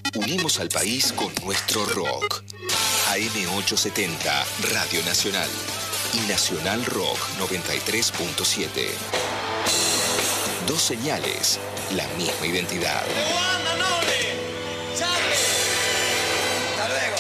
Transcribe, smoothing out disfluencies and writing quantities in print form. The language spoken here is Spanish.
Unimos al país con nuestro rock. AM870, Radio Nacional. Y Nacional Rock 93.7. Dos señales, la misma identidad. Hasta luego.